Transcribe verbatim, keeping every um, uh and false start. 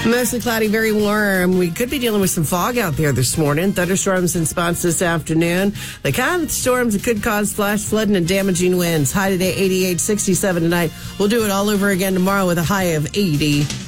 Mostly cloudy, very warm. We could be dealing with some fog out there this morning. Thunderstorms and spots this afternoon. The kind of storms that could cause flash flooding and damaging winds. High today, eighty-eight, sixty-seven tonight. We'll do it all over again tomorrow with a high of eighty.